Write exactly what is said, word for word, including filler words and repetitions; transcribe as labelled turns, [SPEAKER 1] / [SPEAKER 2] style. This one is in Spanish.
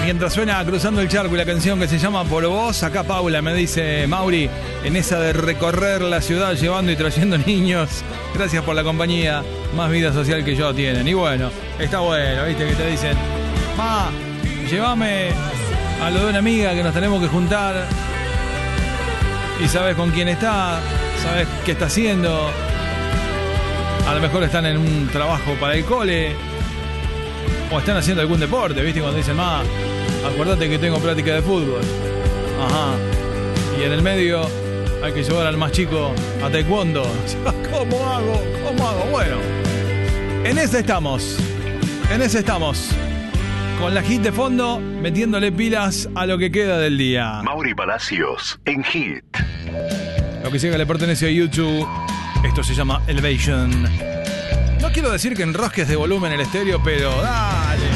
[SPEAKER 1] Mientras suena Cruzando el Charco y la canción que se llama Por Vos, acá Paula me dice: Mauri, en esa de recorrer la ciudad llevando y trayendo niños, gracias por la compañía, más vida social que yo tienen. Y bueno, está bueno, viste que te dicen: ma, llévame a lo de una amiga que nos tenemos que juntar. Y sabes con quién está, sabes qué está haciendo. A lo mejor están en un trabajo para el cole, o están haciendo algún deporte, ¿viste? Cuando dicen: ma, acordate que tengo práctica de fútbol. Ajá. Y en el medio hay que llevar al más chico a taekwondo. ¿Cómo hago? ¿Cómo hago? Bueno, en ese estamos. En ese estamos. Con la hit de fondo, metiéndole pilas a lo que queda del día.
[SPEAKER 2] Mauri Palacios, en Hit.
[SPEAKER 1] Lo que llega le pertenece a YouTube. Esto se llama Elevation. No quiero decir que enrosques de volumen el estéreo, pero dale.